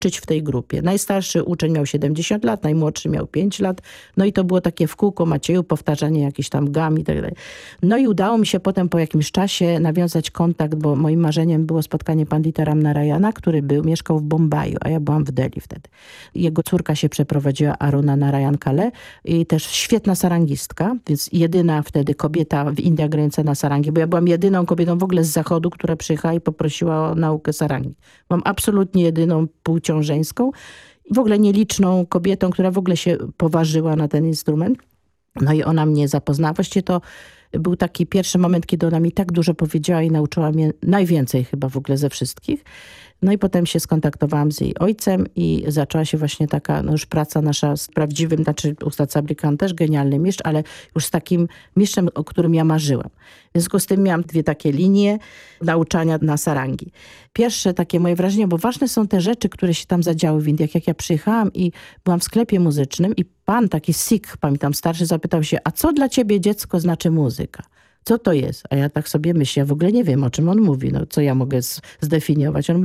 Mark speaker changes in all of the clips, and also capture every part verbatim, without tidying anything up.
Speaker 1: uczyć w tej grupie. Najstarszy uczeń miał siedemdziesiąt lat, najmłodszy miał pięć lat. No i to było takie w kółko Macieju, powtarzanie jakichś tam gam i tak dalej. No i udało mi się potem po jakimś czasie nawiązać kontakt, bo moim marzeniem było spotkanie Pandita Ramnarayana, który był, mieszkał w Bombaju, a ja byłam w Delhi wtedy. Jego córka się przeprowadziła, Aruna Narayan Kale, i też świetna sarangistka, więc jedyna wtedy kobieta w Indiach grająca na sarangi, bo ja byłam jedyną kobietą w ogóle z zachodu, która przyjechała i poprosiła o naukę sarangi. Mam absolutnie jedyną płcią żeńską i w ogóle nieliczną kobietą, która w ogóle się poważyła na ten instrument. No i ona mnie zapoznała. Właściwie to był taki pierwszy moment, kiedy ona mi tak dużo powiedziała i nauczyła mnie najwięcej chyba w ogóle ze wszystkich. No i potem się skontaktowałam z jej ojcem i zaczęła się właśnie taka no już praca nasza z prawdziwym, znaczy Ustad Sabri Khan też genialny mistrz, ale już z takim mistrzem, o którym ja marzyłam. W związku z tym miałam dwie takie linie nauczania na sarangi. Pierwsze takie moje wrażenie, bo ważne są te rzeczy, które się tam zadziały w Indiach. Jak ja przyjechałam i byłam w sklepie muzycznym i pan taki Sikh, pamiętam starszy, zapytał się, a co dla ciebie dziecko znaczy muzyka? Co to jest? A ja tak sobie myślę, ja w ogóle nie wiem, o czym on mówi. No, co ja mogę zdefiniować? On mówi,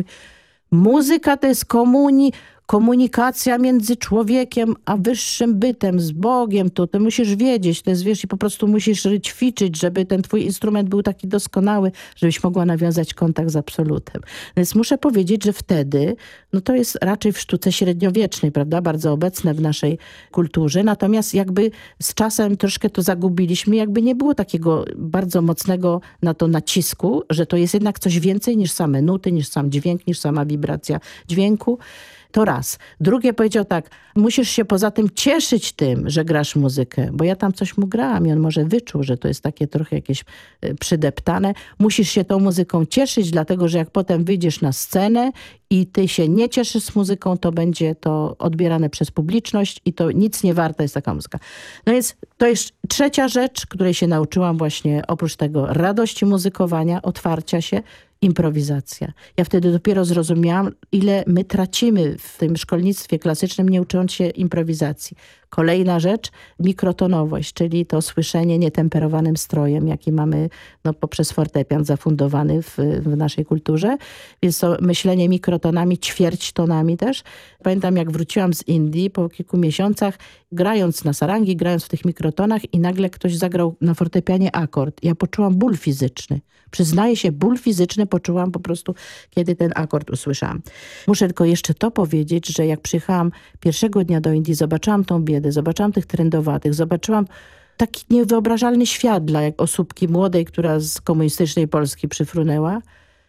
Speaker 1: muzyka to jest komuni komunikacja między człowiekiem a wyższym bytem, z Bogiem. To ty musisz wiedzieć, to jest, wiesz, i po prostu musisz ćwiczyć, żeby ten twój instrument był taki doskonały, żebyś mogła nawiązać kontakt z absolutem. Więc muszę powiedzieć, że wtedy, no to jest raczej w sztuce średniowiecznej, prawda, bardzo obecne w naszej kulturze, natomiast jakby z czasem troszkę to zagubiliśmy, jakby nie było takiego bardzo mocnego na to nacisku, że to jest jednak coś więcej niż same nuty, niż sam dźwięk, niż sama wibracja dźwięku. To raz. Drugie powiedział tak, musisz się poza tym cieszyć tym, że grasz muzykę, bo ja tam coś mu grałam i on może wyczuł, że to jest takie trochę jakieś przydeptane. Musisz się tą muzyką cieszyć, dlatego że jak potem wyjdziesz na scenę i ty się nie cieszysz z muzyką, to będzie to odbierane przez publiczność i to nic nie warta jest taka muzyka. No więc to jest trzecia rzecz, której się nauczyłam właśnie oprócz tego radości muzykowania, otwarcia się, improwizacja. Ja wtedy dopiero zrozumiałam, ile my tracimy w tym szkolnictwie klasycznym, nie ucząc się improwizacji. Kolejna rzecz, mikrotonowość, czyli to słyszenie nietemperowanym strojem, jaki mamy no, poprzez fortepian zafundowany w, w naszej kulturze. Więc to myślenie mikrotonami, ćwierćtonami też. Pamiętam, jak wróciłam z Indii po kilku miesiącach, grając na sarangi, grając w tych mikrotonach i nagle ktoś zagrał na fortepianie akord. Ja poczułam ból fizyczny. Przyznaję się, ból fizyczny poczułam po prostu, kiedy ten akord usłyszałam. Muszę tylko jeszcze to powiedzieć, że jak przyjechałam pierwszego dnia do Indii, zobaczyłam tą biedę, zobaczyłam tych trendowatych, zobaczyłam taki niewyobrażalny świat dla jak osóbki młodej, która z komunistycznej Polski przyfrunęła.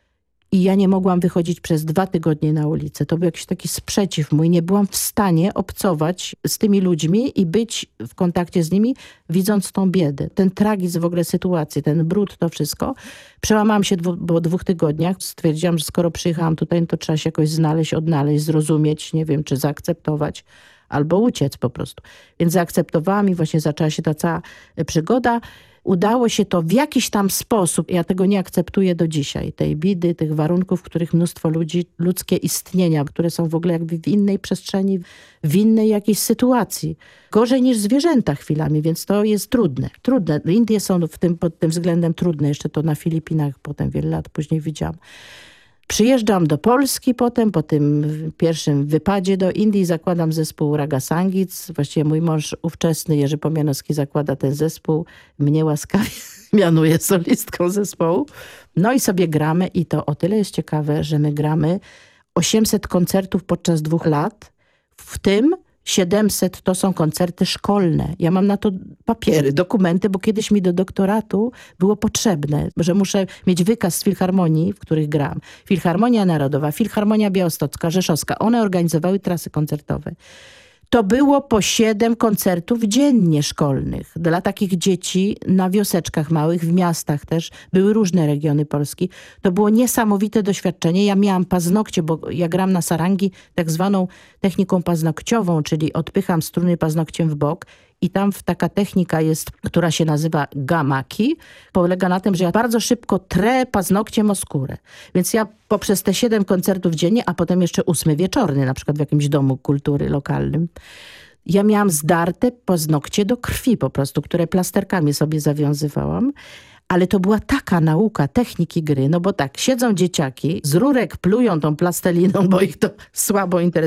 Speaker 1: I ja nie mogłam wychodzić przez dwa tygodnie na ulicę. To był jakiś taki sprzeciw mój. Nie byłam w stanie obcować z tymi ludźmi i być w kontakcie z nimi, widząc tą biedę. Ten tragizm w ogóle sytuacji, ten brud, to wszystko. Przełamałam się dwu, po dwóch tygodniach. Stwierdziłam, że skoro przyjechałam tutaj, no to trzeba się jakoś znaleźć, odnaleźć, zrozumieć, nie wiem, czy zaakceptować, albo uciec po prostu. Więc zaakceptowałam i właśnie zaczęła się ta cała przygoda. Udało się to w jakiś tam sposób, ja tego nie akceptuję do dzisiaj, tej biedy, tych warunków, w których mnóstwo ludzi, ludzkie istnienia, które są w ogóle jakby w innej przestrzeni, w innej jakiejś sytuacji. Gorzej niż zwierzęta chwilami, więc to jest trudne. Trudne. Indie są w tym, pod tym względem trudne. Jeszcze to na Filipinach potem wiele lat później widziałam. Przyjeżdżam do Polski potem, po tym pierwszym wypadzie do Indii, zakładam zespół Raga Sangic. Właściwie mój mąż ówczesny, Jerzy Pomianowski, zakłada ten zespół. Mnie łaskawie mianuje solistką zespołu. No i sobie gramy i to o tyle jest ciekawe, że my gramy osiemset koncertów podczas dwóch lat, w tym siedemset to są koncerty szkolne. Ja mam na to papiery, dokumenty, bo kiedyś mi do doktoratu było potrzebne, że muszę mieć wykaz z filharmonii, w których gram. Filharmonia Narodowa, Filharmonia Białostocka, Rzeszowska. One organizowały trasy koncertowe. To było po siedem koncertów dziennie szkolnych dla takich dzieci na wioseczkach małych, w miastach też. Były różne regiony Polski. To było niesamowite doświadczenie. Ja miałam paznokcie, bo ja gram na sarangi tak zwaną techniką paznokciową, czyli odpycham struny paznokciem w bok. I tam taka technika jest, która się nazywa gamaki. Polega na tym, że ja bardzo szybko trę paznokciem o skórę. Więc ja poprzez te siedem koncertów dziennie, a potem jeszcze ósmy wieczorny, na przykład w jakimś domu kultury lokalnym, ja miałam zdarte paznokcie do krwi po prostu, które plasterkami sobie zawiązywałam. Ale to była taka nauka techniki gry, no bo tak, siedzą dzieciaki, z rurek plują tą plasteliną, bo ich to słabo interesuje.